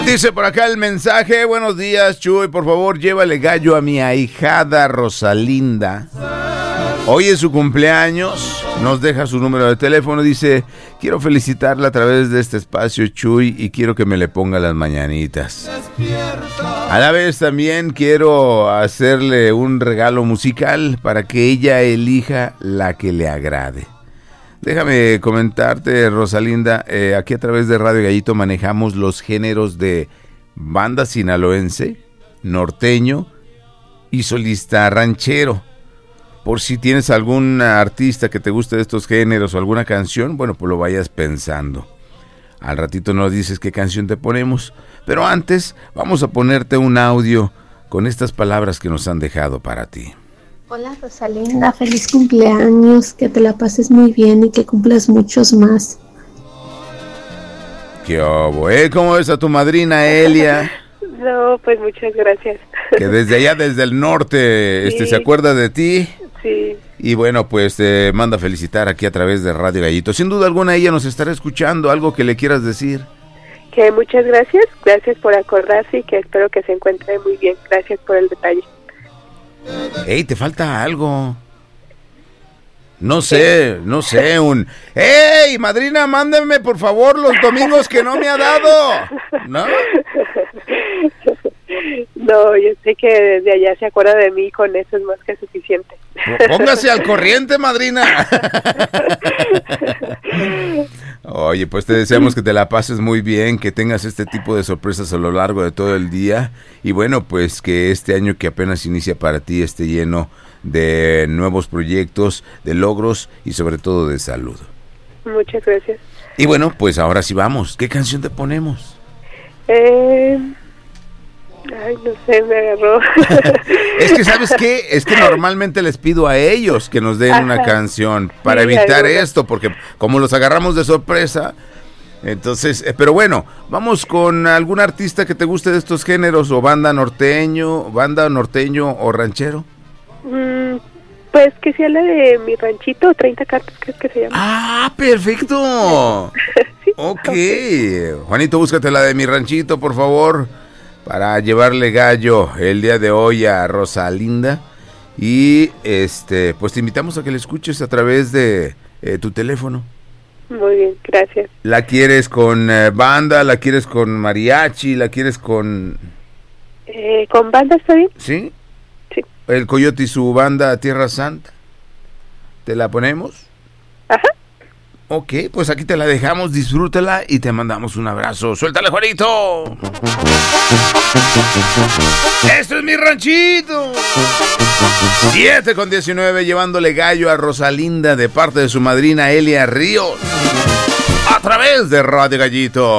Dice por acá el mensaje: buenos días, Chuy, por favor llévale gallo a mi ahijada Rosalinda. Hoy es su cumpleaños, nos deja su número de teléfono, dice: quiero felicitarla a través de este espacio, Chuy, y quiero que me le ponga las mañanitas. A la vez también quiero hacerle un regalo musical para que ella elija la que le agrade. Déjame comentarte, Rosalinda, aquí a través de Radio Gallito manejamos los géneros de banda sinaloense, norteño y solista ranchero. Por si tienes algún artista que te guste de estos géneros o alguna canción, bueno, pues lo vayas pensando. Al ratito nos dices qué canción te ponemos, pero antes vamos a ponerte un audio con estas palabras que nos han dejado para ti. Hola Rosalinda, feliz cumpleaños, que te la pases muy bien y que cumplas muchos más. ¿Qué obo, ¿Cómo ves a tu madrina Elia? No, pues muchas gracias. Que desde allá, desde el norte, sí. ¿Se acuerda de ti? Sí. Y bueno, pues te manda felicitar aquí a través de Radio Gallito. Sin duda alguna ella nos estará escuchando, algo que le quieras decir. Que muchas gracias por acordarse y que espero que se encuentre muy bien. Gracias por el detalle. Ey, te falta algo. No sé, ¡Ey, madrina, mándeme por favor los domingos que no me ha dado! ¿No? No, yo sé que desde allá se acuerda de mí, con eso es más que suficiente. Póngase al corriente, madrina. Oye, pues te deseamos que te la pases muy bien, que tengas este tipo de sorpresas a lo largo de todo el día y bueno, pues que este año que apenas inicia para ti esté lleno de nuevos proyectos, de logros y sobre todo de salud. Muchas gracias. Y bueno, pues ahora sí vamos. ¿Qué canción te ponemos? Ay, no sé, me agarró. Es que, ¿sabes qué? Es que normalmente les pido a ellos que nos den una canción para evitar esto, porque como los agarramos de sorpresa, entonces, pero bueno, vamos con algún artista que te guste de estos géneros, o banda norteño o ranchero. Pues que sea la de Mi Ranchito, 30 cartas, creo que se llama. ¡Ah, perfecto! Sí, okay. Juanito, búscate la de Mi Ranchito, por favor, para llevarle gallo el día de hoy a Rosalinda. Y pues te invitamos a que la escuches a través de tu teléfono. Muy bien, gracias. ¿La quieres con banda? ¿La quieres con mariachi? ¿La quieres con...? ¿Con banda está bien? ¿Sí? Sí. El Coyote y su banda Tierra Santa. ¿Te la ponemos? Ajá. Ok, pues aquí te la dejamos, disfrútala y te mandamos un abrazo. ¡Suéltale, Juanito! ¡Esto es Mi Ranchito! 7:19, llevándole gallo a Rosalinda de parte de su madrina Elia Ríos. A través de Radio Gallito.